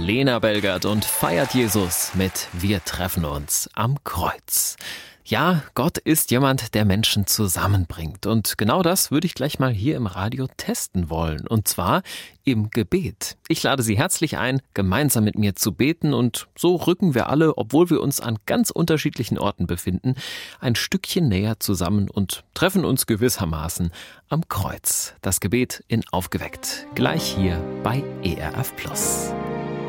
Lena Belgert und feiert Jesus mit Wir treffen uns am Kreuz. Ja, Gott ist jemand, der Menschen zusammenbringt. Und genau das würde ich gleich mal hier im Radio testen wollen. Und zwar im Gebet. Ich lade Sie herzlich ein, gemeinsam mit mir zu beten. Und so rücken wir alle, obwohl wir uns an ganz unterschiedlichen Orten befinden, ein Stückchen näher zusammen und treffen uns gewissermaßen am Kreuz. Das Gebet in Aufgeweckt. Gleich hier bei ERF Plus.